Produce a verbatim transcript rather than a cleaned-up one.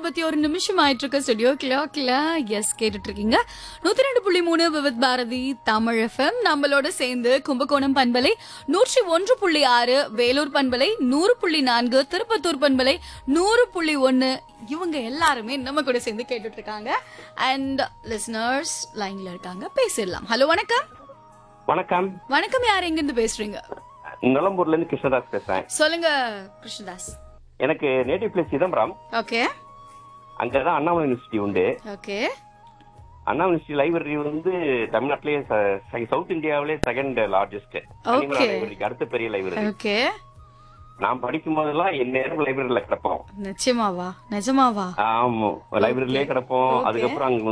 இருபத்தி ஒரு நிமிஷம் ஆயிட்டு இருக்க ஸ்டுடியோ கிளாக்ல எஸ் கேட்டுட்டு இருக்கீங்க. நூத்தி ரெண்டு புள்ளி மூணு விவித் பாரதி தமிழ் எஃப்எம் நம்மளோட சேர்ந்து கும்பகோணம் பண்பலை நூற்றி ஒன்று புள்ளி ஆறு, வேலூர் பண்பலை நூறு புள்ளி நான்கு, திருப்பத்தூர் பண்பலை நூறு புள்ளி ஒன்னு இவங்க எல்லாருமே நம்ம கூட சேர்ந்து கேட்டுட்டு இருக்காங்க. அண்ட் லிசனர்ஸ் லைன்ல இருக்காங்க, பேசிடலாம். ஹலோ, வணக்கம். வணக்கம். வணக்கம், யார் எங்க இருந்து பேசுறீங்க? நலம்பூர்ல இருந்து கிருஷ்ணதாஸ் பேசுறேன். சொல்லுங்க கிருஷ்ணதாஸ். எனக்கு நேட்டிவ் பிளேஸ் சிதம்பரம். ஓகே. அங்கதான் அண்ணாமலை யூனிவர்சிட்டி உண்டு. ஓகே. அண்ணா யூனிவர்சிட்டி லைப்ரரி வந்து தமிழ்நாட்டிலேயே சவுத் இந்தியாவிலே செகண்ட் லார்ஜஸ்ட் லைப்ரரிக்கு அடுத்த பெரிய லைப்ரரி. ஓகே. நான் படிக்கும் போதெல்லாம் என் நேரம் லைப்ரரியில கிடப்போம். நிச்சயமாவா? நிஜமாவா? ஆமா, லைப்ரரியிலே கிடப்போம். அதுக்கப்புறம் அங்க